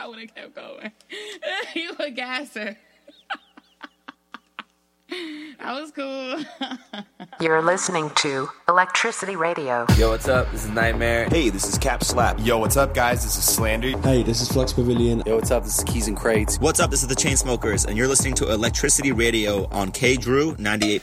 would have kept going. You a gasser. That was cool. You're listening to Electricity Radio. Yo, what's up? This is Nightmare. Hey, this is Cap Slap. Yo, what's up, guys? This is Slander. Hey, this is Flux Pavilion. Yo, what's up? This is Keys and Crates. What's up? This is the Chainsmokers, and you're listening to Electricity Radio on K Drew 98.5.